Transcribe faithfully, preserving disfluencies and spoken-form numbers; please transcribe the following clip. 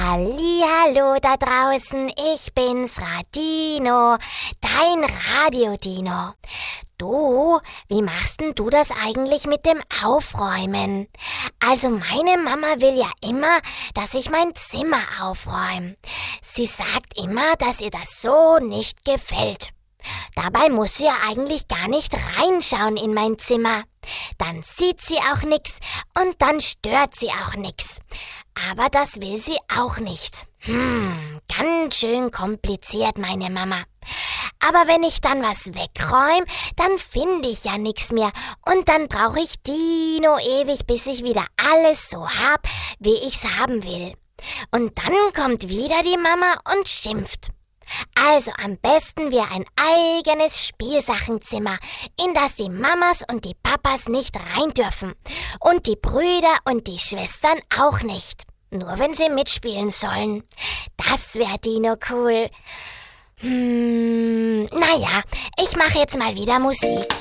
Hallihallo da draußen, ich bin's Radino, dein Radio-Dino. Du, wie machst denn du das eigentlich mit dem Aufräumen? Also meine Mama will ja immer, dass ich mein Zimmer aufräume. Sie sagt immer, dass ihr das so nicht gefällt. Dabei muss sie ja eigentlich gar nicht reinschauen in mein Zimmer. Dann sieht sie auch nix und dann stört sie auch nix. Aber das will sie auch nicht. Hm, ganz schön kompliziert, meine Mama. Aber wenn ich dann was wegräume, dann finde ich ja nix mehr. Und dann brauche ich Dino ewig, bis ich wieder alles so hab, wie ich's haben will. Und dann kommt wieder die Mama und schimpft. Also am besten wir ein eigenes Spielsachenzimmer, in das die Mamas und die Papas nicht rein dürfen. Und die Brüder und die Schwestern auch nicht. Nur wenn sie mitspielen sollen. Das wäre Dino cool. Hm, naja, ich mache jetzt mal wieder Musik.